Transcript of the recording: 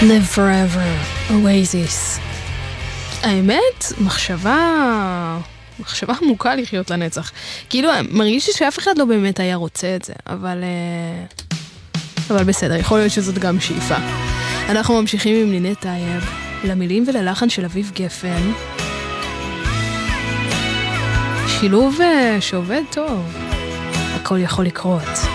Live Forever, Oasis. האמת, מחשבה עמוקה לחיות לנצח. כאילו, מרגיש שאף אחד לא באמת היה רוצה את זה, אבל בסדר, יכול להיות שזאת גם שאיפה. אנחנו ממשיכים עם נינת טייב, למילים וללחן של אביב גפן. שילוב שעובד טוב. הכל יכול לקרות.